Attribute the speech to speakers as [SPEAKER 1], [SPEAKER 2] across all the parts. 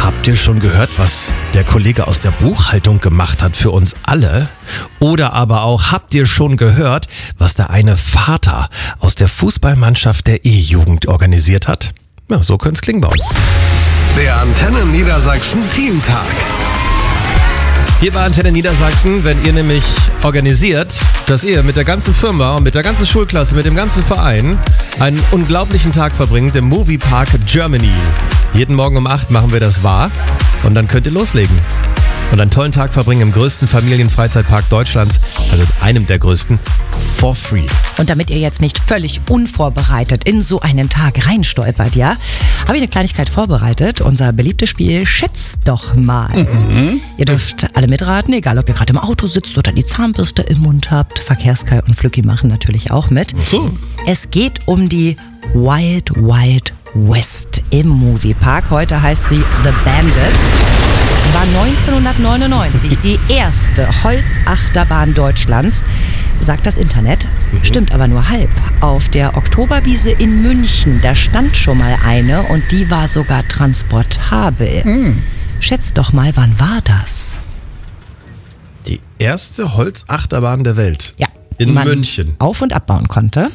[SPEAKER 1] Habt ihr schon gehört, was der Kollege aus der Buchhaltung gemacht hat für uns alle? Oder aber auch, habt ihr schon gehört, was der eine Vater aus der Fußballmannschaft der E-Jugend organisiert hat? Ja, so könnte es klingen bei uns.
[SPEAKER 2] Der Antenne Niedersachsen Teamtag.
[SPEAKER 1] Hier bei Antenne Niedersachsen, wenn ihr nämlich organisiert, dass ihr mit der ganzen Firma und mit der ganzen Schulklasse, mit dem ganzen Verein einen unglaublichen Tag verbringt im Moviepark Germany. Jeden Morgen um 8 machen wir das wahr und dann könnt ihr loslegen. Und einen tollen Tag verbringen im größten Familienfreizeitpark Deutschlands, also einem der größten, for free.
[SPEAKER 3] Und damit ihr jetzt nicht völlig unvorbereitet in so einen Tag reinstolpert, ja, habe ich eine Kleinigkeit vorbereitet. Unser beliebtes Spiel Schätzt doch mal. Ihr dürft alle mitraten, egal ob ihr gerade im Auto sitzt oder die Zahnbürste im Mund habt. Verkehrskai und Flücki machen natürlich auch mit.
[SPEAKER 1] So.
[SPEAKER 3] Es geht um die Wild Wild West im Moviepark. Heute heißt sie The Bandit. War 1999 die erste Holzachterbahn Deutschlands, sagt das Internet. Stimmt aber nur halb. Auf der Oktoberwiese in München, da stand schon mal eine und die war sogar transportabel. Schätzt doch mal, wann war das?
[SPEAKER 1] Die erste Holzachterbahn der Welt.
[SPEAKER 3] Ja,
[SPEAKER 1] in
[SPEAKER 3] die man
[SPEAKER 1] München.
[SPEAKER 3] auf- und abbauen konnte.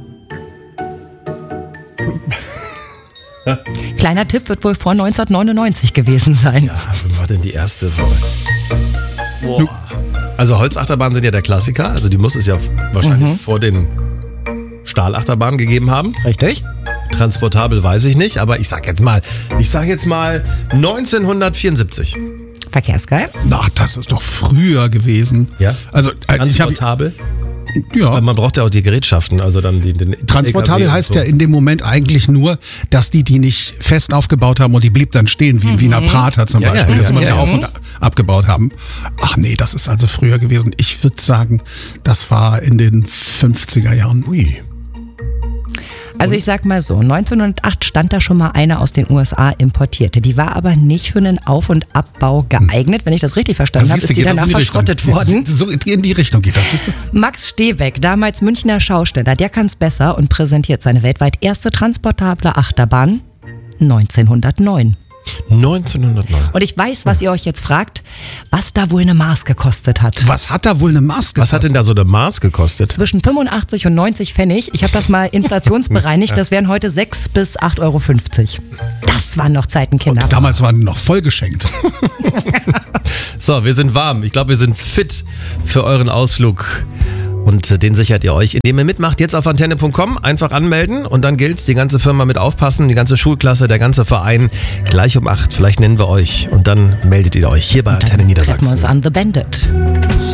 [SPEAKER 3] Kleiner Tipp, wird wohl vor 1999 gewesen sein.
[SPEAKER 1] Ja, wann war denn die erste? Boah. Also Holzachterbahnen sind ja der Klassiker, also die muss es ja wahrscheinlich vor den Stahlachterbahnen gegeben haben.
[SPEAKER 3] Richtig?
[SPEAKER 1] Transportabel weiß ich nicht, aber ich sag jetzt mal 1974.
[SPEAKER 3] Verkehrskai?
[SPEAKER 4] Ach, das ist doch früher gewesen.
[SPEAKER 1] Ja?
[SPEAKER 4] Also,
[SPEAKER 1] Transportabel?
[SPEAKER 4] ja.
[SPEAKER 1] Weil man braucht ja auch die Gerätschaften, also dann den
[SPEAKER 4] Transportabel
[SPEAKER 1] LKW
[SPEAKER 4] heißt
[SPEAKER 1] und so.
[SPEAKER 4] ja in dem Moment eigentlich nur, dass die nicht fest aufgebaut haben und die blieb dann stehen, wie in Wiener Prater zum
[SPEAKER 1] Ja,
[SPEAKER 4] Beispiel,
[SPEAKER 1] ja,
[SPEAKER 4] dass
[SPEAKER 1] ja,
[SPEAKER 4] wir
[SPEAKER 1] ja.
[SPEAKER 4] auf und abgebaut haben. Ach nee, das ist also früher gewesen. Ich würde sagen, das war in den 50er Jahren.
[SPEAKER 1] Ui.
[SPEAKER 3] Also ich sag mal so, 1908 stand da schon mal eine aus den USA importierte. Die war aber nicht für einen Auf- und Abbau geeignet. Wenn ich das richtig verstanden habe,
[SPEAKER 4] Siehst du,
[SPEAKER 3] ist die
[SPEAKER 4] geht das
[SPEAKER 3] danach
[SPEAKER 4] in die Richtung.
[SPEAKER 3] verschrottet worden.
[SPEAKER 4] So in die Richtung geht das, siehst du?
[SPEAKER 3] Max Stebeck, damals Münchner Schausteller, der kann's besser und präsentiert seine weltweit erste transportable Achterbahn 1909.
[SPEAKER 1] 1909.
[SPEAKER 3] Und ich weiß, was ihr euch jetzt fragt, was da wohl eine Maß gekostet hat.
[SPEAKER 4] Was hat da wohl eine Maske?
[SPEAKER 1] Was hat denn da so eine Maß gekostet?
[SPEAKER 3] Zwischen 85 und 90 Pfennig. Ich habe das mal inflationsbereinigt. Das wären heute 6 bis 8,50 Euro. Das waren noch Zeiten, Kinder.
[SPEAKER 4] Und damals waren die noch vollgeschenkt.
[SPEAKER 1] So, wir sind warm. Ich glaube, wir sind fit für euren Ausflug. Und den sichert ihr euch, indem ihr mitmacht. Jetzt auf antenne.com, einfach anmelden und dann gilt's, die ganze Firma mit aufpassen, die ganze Schulklasse, der ganze Verein. Gleich um 8, vielleicht nennen wir euch und dann meldet ihr euch hier bei Antenne
[SPEAKER 3] Treffen wir uns
[SPEAKER 1] Niedersachsen.
[SPEAKER 3] an The Bandit.